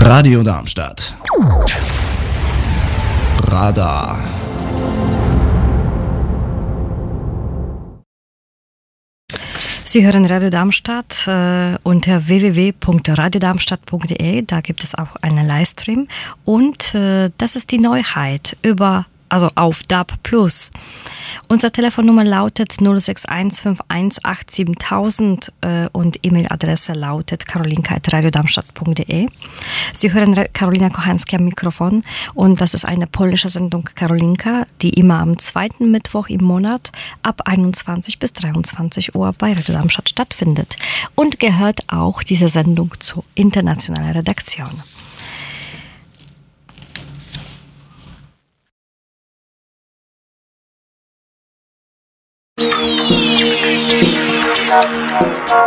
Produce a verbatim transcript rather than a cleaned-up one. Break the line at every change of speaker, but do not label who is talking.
Radio Darmstadt. Radar.
Sie hören Radio Darmstadt äh, unter w w w punkt radiodarmstadt punkt d e. Da gibt es auch einen Livestream. Und äh, das ist die Neuheit über, also auf D A B Plus. Unsere Telefonnummer lautet null sechs eins fünf eins acht sieben null null äh, und E-Mail-Adresse lautet carolinka at radiodarmstadt punkt d e. Sie hören Karolina Kochanski am Mikrofon und das ist eine polnische Sendung Karolinka, die immer am zweiten Mittwoch im Monat ab einundzwanzig bis dreiundzwanzig Uhr bei Radio Darmstadt stattfindet und gehört auch diese Sendung zur internationalen Redaktion.